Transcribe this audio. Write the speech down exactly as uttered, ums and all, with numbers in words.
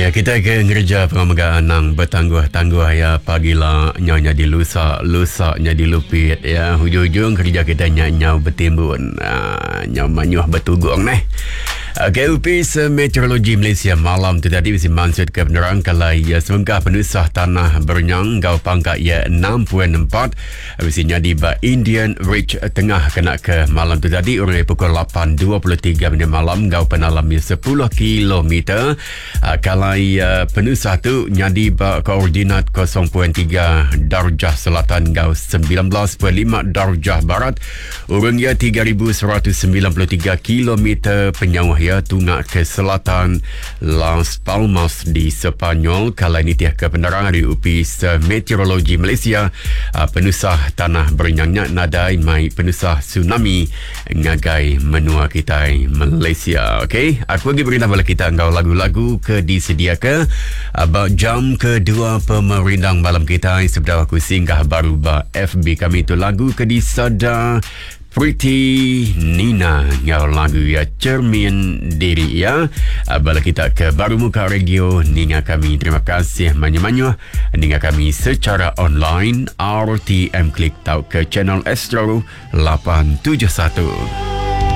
Ya, kita ke gereja perlembagaan nang bertangguh-tangguh ya, pagilah nyonya dilusak, lusaknya dilupit ya, hujung-hujung kerja kita nyau bertimbun, uh, nyau manyuh bertugong nih. K U P Meteorologi Malaysia malam tu tadi mesti maksud ke penerang kalau ia sengkah penusah tanah bernyang gau pangkat ia enam perpuluhan empat mesti nyadi ba Indian Ridge tengah kena ke malam tu tadi urang pukul lapan dua puluh tiga minit malam gau penalam ia sepuluh kilometer. Uh, kalau ia penusah tu nyadi ba koordinat kosong perpuluhan tiga darjah selatan gau sembilan belas perpuluhan lima darjah barat urang ia tiga ribu seratus sembilan puluh tiga kilometer penyawah ya tungak ke selatan Las Palmas di Sepanyol. Kala ini tiah ke penerangan di U P Meteorologi Malaysia, uh, penusah tanah bernyangnya nadai mai penusah tsunami ngagai menua kita Malaysia. Okey, aku lagi berita bala kita engkau lagu-lagu ke disediakan uh, jam kedua pemerindang malam kita sebelah aku singgah baru ba F B kami itu lagu ke disada Pretty Nina ngau lagu ya cermin diri ya. Bala kita ke baru muka radio ninga kami terima kasih manyu-manyu ninga kami secara online R T M klik tau ke channel Astro lapan tujuh satu.